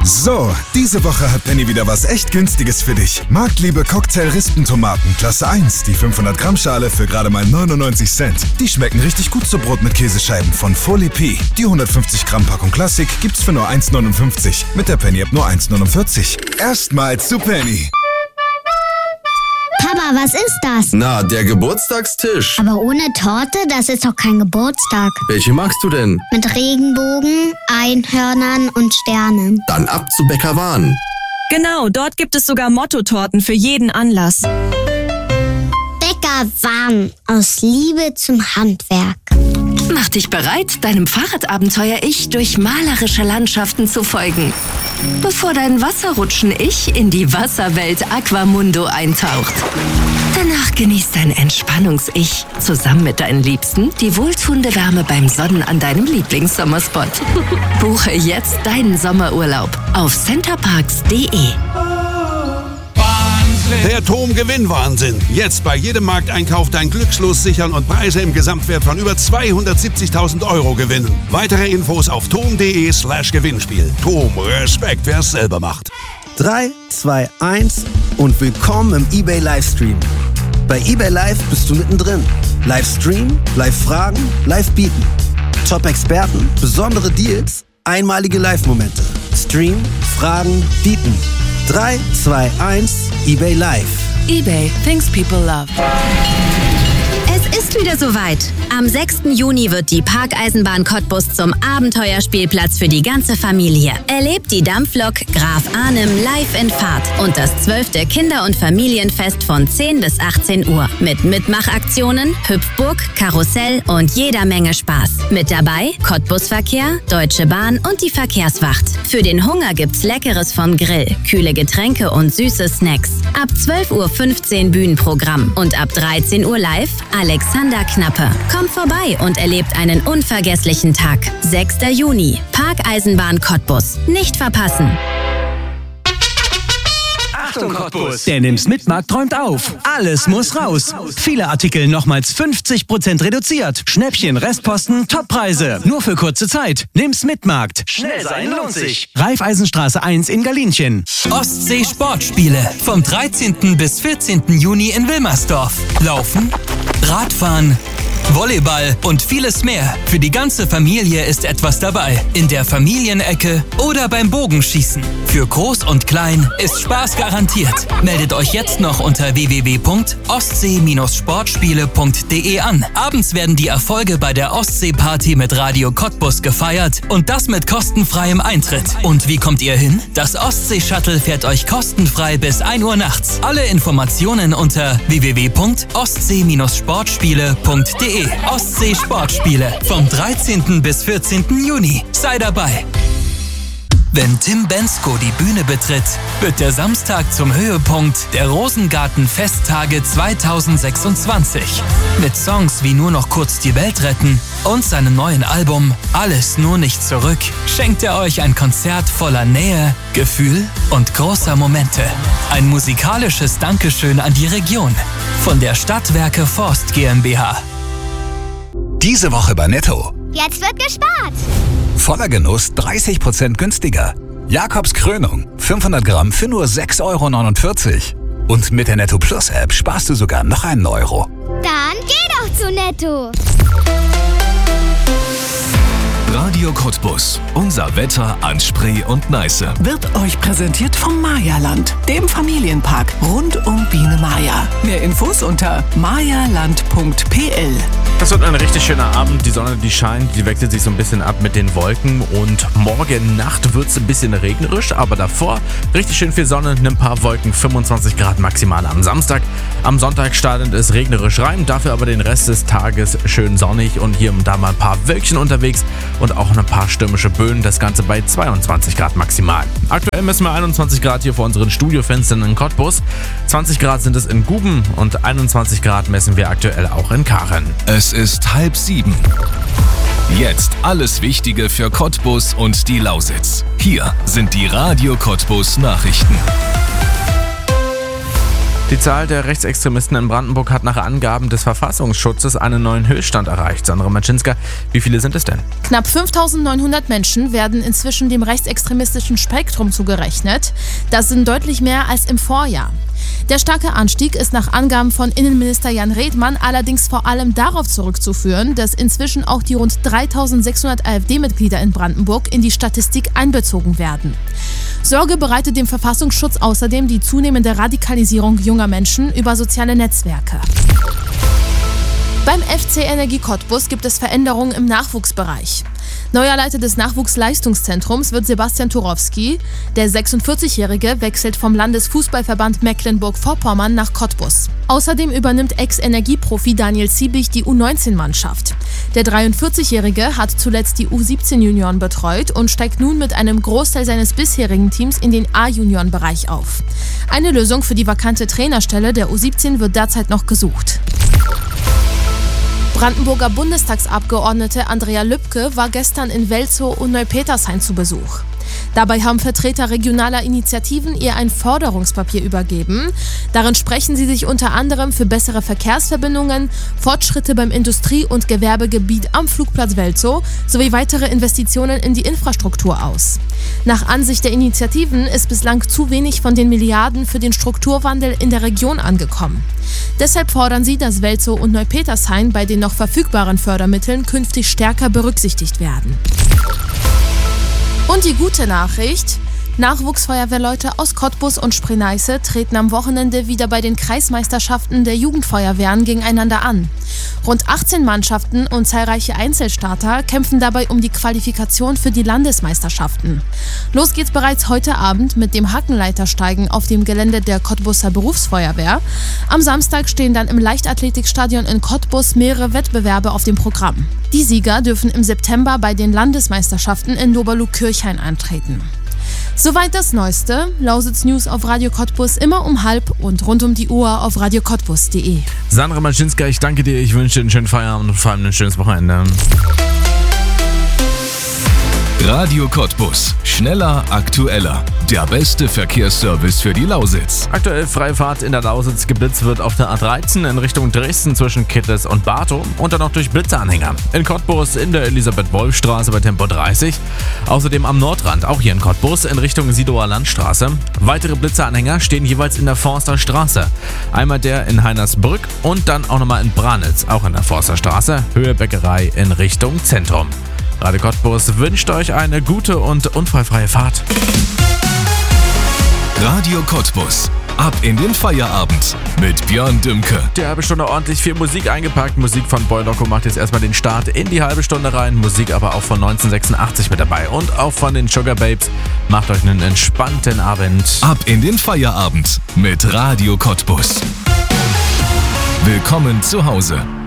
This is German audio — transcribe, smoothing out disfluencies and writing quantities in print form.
So, diese Woche hat Penny wieder was echt Günstiges für dich. Marktliebe Cocktail-Rispentomaten, Klasse 1, die 500 Gramm Schale für gerade mal 99 Cent. Die schmecken richtig gut zu Brot mit Käsescheiben von Folie P. Die 150 Gramm Packung Klassik gibt's für nur 1,59. Mit der Penny-App nur 1,49. Erstmal zu Penny. Papa, was ist das? Na, der Geburtstagstisch. Aber ohne Torte, das ist doch kein Geburtstag. Welche magst du denn? Mit Regenbogen, Einhörnern und Sternen. Dann ab zu Bäcker Wahn. Genau, dort gibt es sogar Mottotorten für jeden Anlass. Bäcker Wahn, aus Liebe zum Handwerk. Mach dich bereit, deinem Fahrradabenteuer-Ich durch malerische Landschaften zu folgen. Bevor dein Wasserrutschen-Ich in die Wasserwelt Aquamundo eintaucht. Danach genießt dein Entspannungs-Ich zusammen mit deinen Liebsten die wohltuende Wärme beim Sonnen an deinem Lieblingssommerspot. Buche jetzt deinen Sommerurlaub auf centerparks.de. Der TOM-Gewinnwahnsinn. Jetzt bei jedem Markteinkauf dein Glückslos sichern und Preise im Gesamtwert von über 270.000 Euro gewinnen. Weitere Infos auf tom.de/Gewinnspiel. TOM, Respekt, wer es selber macht. 3, 2, 1 und willkommen im eBay Livestream. Bei eBay Live bist du mittendrin. Livestream, Live-Fragen, Live-Bieten. Top-Experten, besondere Deals, einmalige Live-Momente. Stream, Fragen, Bieten. 3, 2, 1, eBay Live. eBay, things people love. Es ist wieder soweit. Am 6. Juni wird die Parkeisenbahn Cottbus zum Abenteuerspielplatz für die ganze Familie. Erlebt die Dampflok Graf Arnim live in Fahrt und das 12. Kinder- und Familienfest von 10 bis 18 Uhr. Mit Mitmachaktionen, Hüpfburg, Karussell und jeder Menge Spaß. Mit dabei Cottbusverkehr, Deutsche Bahn und die Verkehrswacht. Für den Hunger gibt's Leckeres vom Grill, kühle Getränke und süße Snacks. Ab 12:15 Uhr Bühnenprogramm und ab 13 Uhr live Alexander Knappe. Kommt vorbei und erlebt einen unvergesslichen Tag. 6. Juni, Parkeisenbahn Cottbus. Nicht verpassen. Achtung Cottbus! Der Nimm's Mitmarkt träumt auf. Alles muss raus. Viele Artikel nochmals 50% reduziert. Schnäppchen, Restposten, Toppreise. Nur für kurze Zeit. Nimm's Mitmarkt. Schnell sein lohnt sich. Raiffeisenstraße 1 in Galinchen. Ostsee Sportspiele. Vom 13. bis 14. Juni in Wilmersdorf. Laufen, Radfahren, Volleyball und vieles mehr. Für die ganze Familie ist etwas dabei. In der Familienecke oder beim Bogenschießen. Für Groß und Klein ist Spaß garantiert. Meldet euch jetzt noch unter www.ostsee-sportspiele.de an. Abends werden die Erfolge bei der Ostsee-Party mit Radio Cottbus gefeiert und das mit kostenfreiem Eintritt. Und wie kommt ihr hin? Das Ostsee-Shuttle fährt euch kostenfrei bis 1 Uhr nachts. Alle Informationen unter www.ostsee-sportspiele.de. Ostsee Sportspiele vom 13. bis 14. Juni. Sei dabei. Wenn Tim Bensko die Bühne betritt, wird der Samstag zum Höhepunkt der Rosengarten-Festtage 2026. Mit Songs wie Nur noch kurz die Welt retten und seinem neuen Album Alles nur nicht zurück schenkt er euch ein Konzert voller Nähe, Gefühl und großer Momente. Ein musikalisches Dankeschön an die Region von der Stadtwerke Forst GmbH. Diese Woche bei Netto. Jetzt wird gespart. Voller Genuss 30% günstiger. Jakobs Krönung 500 Gramm für nur 6,49 €. Und mit der Netto Plus App sparst du sogar noch einen Euro. Dann geh doch zu Netto. Radio Cottbus. Unser Wetter an Spree und Neiße. Wird euch präsentiert vom Mayaland, dem Familienpark rund um Biene Maya. Mehr Infos unter mayaland.pl. Das wird ein richtig schöner Abend. Die Sonne, die scheint, die wechselt sich so ein bisschen ab mit den Wolken. Und morgen Nacht wird es ein bisschen regnerisch, aber davor richtig schön viel Sonne, ein paar Wolken, 25 Grad maximal am Samstag. Am Sonntag startet es regnerisch rein, dafür aber den Rest des Tages schön sonnig und hier und da mal ein paar Wölkchen unterwegs und auch ein paar stürmische Böen, das Ganze bei 22 Grad maximal. Aktuell messen wir 21 Grad hier vor unseren Studiofenstern in Cottbus, 20 Grad sind es in Guben und 21 Grad messen wir aktuell auch in Karen. Es ist 6:30. Jetzt alles Wichtige für Cottbus und die Lausitz. Hier sind die Radio Cottbus Nachrichten. Die Zahl der Rechtsextremisten in Brandenburg hat nach Angaben des Verfassungsschutzes einen neuen Höchststand erreicht. Sandra Matschinska, wie viele sind es denn? Knapp 5.900 Menschen werden inzwischen dem rechtsextremistischen Spektrum zugerechnet. Das sind deutlich mehr als im Vorjahr. Der starke Anstieg ist nach Angaben von Innenminister Jan Redmann allerdings vor allem darauf zurückzuführen, dass inzwischen auch die rund 3.600 AfD-Mitglieder in Brandenburg in die Statistik einbezogen werden. Sorge bereitet dem Verfassungsschutz außerdem die zunehmende Radikalisierung junger Menschen über soziale Netzwerke. Beim FC Energie Cottbus gibt es Veränderungen im Nachwuchsbereich. Neuer Leiter des Nachwuchsleistungszentrums wird Sebastian Turowski. Der 46-Jährige wechselt vom Landesfußballverband Mecklenburg-Vorpommern nach Cottbus. Außerdem übernimmt Ex-Energieprofi Daniel Ziebig die U19-Mannschaft. Der 43-Jährige hat zuletzt die U17-Junioren betreut und steigt nun mit einem Großteil seines bisherigen Teams in den A-Junioren-Bereich auf. Eine Lösung für die vakante Trainerstelle der U17 wird derzeit noch gesucht. Brandenburger Bundestagsabgeordnete Andrea Lübke war gestern in Welzow und Neupetershain zu Besuch. Dabei haben Vertreter regionaler Initiativen ihr ein Forderungspapier übergeben. Darin sprechen sie sich unter anderem für bessere Verkehrsverbindungen, Fortschritte beim Industrie- und Gewerbegebiet am Flugplatz Welzow sowie weitere Investitionen in die Infrastruktur aus. Nach Ansicht der Initiativen ist bislang zu wenig von den Milliarden für den Strukturwandel in der Region angekommen. Deshalb fordern sie, dass Welzow und Neupetershain bei den noch verfügbaren Fördermitteln künftig stärker berücksichtigt werden. Und die gute Nachricht: Nachwuchsfeuerwehrleute aus Cottbus und Spree-Neiße treten am Wochenende wieder bei den Kreismeisterschaften der Jugendfeuerwehren gegeneinander an. Rund 18 Mannschaften und zahlreiche Einzelstarter kämpfen dabei um die Qualifikation für die Landesmeisterschaften. Los geht's bereits heute Abend mit dem Hackenleitersteigen auf dem Gelände der Cottbuser Berufsfeuerwehr. Am Samstag stehen dann im Leichtathletikstadion in Cottbus mehrere Wettbewerbe auf dem Programm. Die Sieger dürfen im September bei den Landesmeisterschaften in Doberlug-Kirchhain antreten. Soweit das Neueste. Lausitz News auf Radio Cottbus immer um 12:30 und rund um die Uhr auf radiocottbus.de. Sandra Matschinska, ich danke dir. Ich wünsche dir einen schönen Feierabend und vor allem ein schönes Wochenende. Radio Cottbus. Schneller, aktueller. Der beste Verkehrsservice für die Lausitz. Aktuell freie Fahrt in der Lausitz. Geblitzt wird auf der A13 in Richtung Dresden zwischen Kittlitz und Bartow und dann noch durch Blitzeanhänger. In Cottbus in der Elisabeth-Wolf-Straße bei Tempo 30. Außerdem am Nordrand, auch hier in Cottbus, in Richtung Sidower Landstraße. Weitere Blitzeanhänger stehen jeweils in der Forsterstraße. Einmal der in Heinersbrück und dann auch nochmal in Branitz, auch in der Forsterstraße. Höhe Bäckerei in Richtung Zentrum. Radio Cottbus wünscht euch eine gute und unfallfreie Fahrt. Radio Cottbus. Ab in den Feierabend mit Björn Dümke. Die halbe Stunde ordentlich viel Musik eingepackt. Musik von Boy Loco macht jetzt erstmal den Start in die halbe Stunde rein. Musik aber auch von 1986 mit dabei. Und auch von den Sugar Babes. Macht euch einen entspannten Abend. Ab in den Feierabend mit Radio Cottbus. Willkommen zu Hause.